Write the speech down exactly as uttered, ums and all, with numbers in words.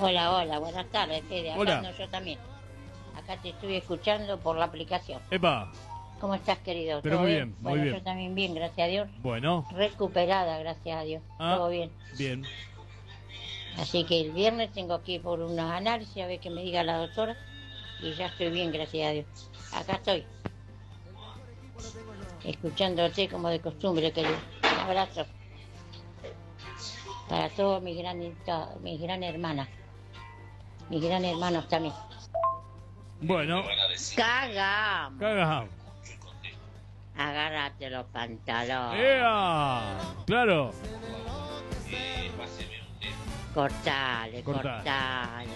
Hola, hola, buenas tardes, Fede. Acá Hola. ando yo también. Acá te estoy escuchando por la aplicación. Epa. ¿Cómo estás, querido? Pero ¿Todo muy bien? bien, muy Bueno, bien. yo también bien, gracias a Dios. Bueno. Recuperada, gracias a Dios. Ah, Todo bien. bien. Así que el viernes tengo que ir por unos análisis a ver qué me diga la doctora. Y ya estoy bien, gracias a Dios. Acá estoy. Escuchándote como de costumbre, querido. Un abrazo. Para todos mis grandes, to- mis gran hermanas. Mis gran hermanos también. Bueno. Cagamos. Cagamos. Agárrate los pantalones. ¡Ea! Claro. Cortale, Cortale. cortale.